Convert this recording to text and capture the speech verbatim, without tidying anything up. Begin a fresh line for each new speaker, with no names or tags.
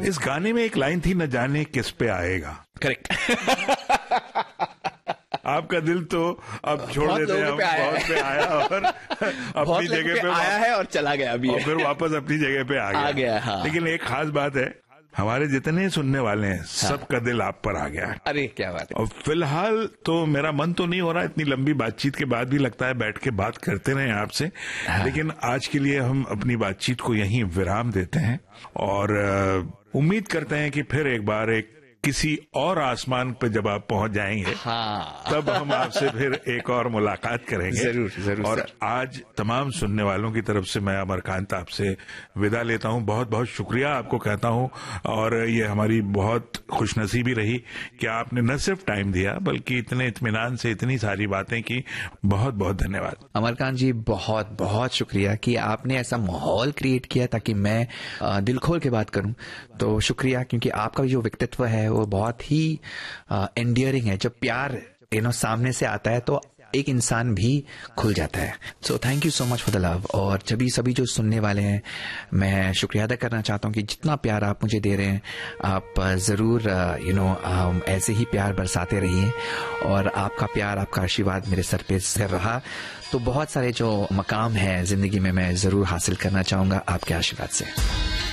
इस गाने में एक लाइन थी, न जाने किस पे आएगा।
करेक्ट।
आपका दिल तो अब छोड़ देते हैं, हम बहुत पे आया और अपनी जगह पे
आया है और चला गया अभी,
और फिर वापस अपनी जगह पे आ गया,
आ गया हाँ।
लेकिन एक खास बात है, हमारे जितने सुनने वाले हैं सबका दिल आप पर आ गया।
अरे क्या बात है।
और फिलहाल तो मेरा मन तो नहीं हो रहा, इतनी लंबी बातचीत के बाद भी लगता है बैठ के बात करते रहे आपसे, हाँ। लेकिन आज के लिए हम अपनी बातचीत को यहीं विराम देते हैं और उम्मीद करते हैं कि फिर एक बार एक किसी और आसमान पे जब आप पहुंच जाएंगे, हाँ। तब हम आपसे फिर एक और मुलाकात करेंगे।
जरूर जरूर।
और सर। आज तमाम सुनने वालों की तरफ से मैं अमरकांत आपसे विदा लेता हूं, बहुत बहुत शुक्रिया आपको कहता हूं, और ये हमारी बहुत खुशनसीबी रही कि आपने न सिर्फ टाइम दिया बल्कि इतने इत्मीनान से इतनी सारी बातें की। बहुत बहुत धन्यवाद
अमरकांत जी, बहुत बहुत शुक्रिया कि आपने ऐसा माहौल क्रिएट किया ताकि मैं दिल खोल के बात करूं। तो शुक्रिया, क्योंकि आपका जो व्यक्तित्व है वो बहुत ही एंडियरिंग है। जब प्यार यू नो सामने से आता है तो एक इंसान भी खुल जाता है। So thank you so much for the love. और सभी सभी जो सुनने वाले हैं, मैं शुक्रिया अदा करना चाहता हूँ कि जितना प्यार आप मुझे दे रहे हैं, आप जरूर यू नो ऐसे ही प्यार बरसाते रहिए। और आपका प्यार, आपका आशीर्वाद मेरे सर पे सर रहा तो बहुत सारे जो मकाम है जिंदगी में मैं जरूर हासिल करना चाहूंगा आपके आशीर्वाद से।